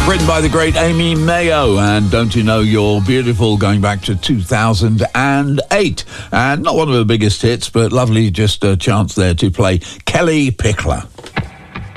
Written by the great Amy Mayo, and Don't You Know You're Beautiful, going back to 2008. And not one of her biggest hits, but lovely just a chance there to play Kellie Pickler.